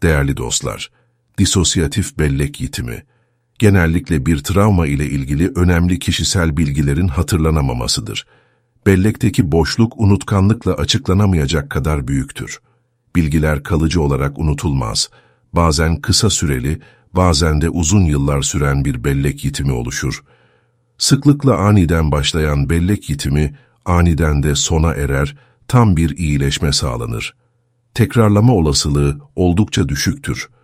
Değerli dostlar, disosyatif bellek yitimi, genellikle bir travma ile ilgili önemli kişisel bilgilerin hatırlanamamasıdır. Bellekteki boşluk unutkanlıkla açıklanamayacak kadar büyüktür. Bilgiler kalıcı olarak unutulmaz. Bazen kısa süreli, bazen de uzun yıllar süren bir bellek yitimi oluşur. Sıklıkla aniden başlayan bellek yitimi, aniden de sona erer, tam bir iyileşme sağlanır. Tekrarlama olasılığı oldukça düşüktür.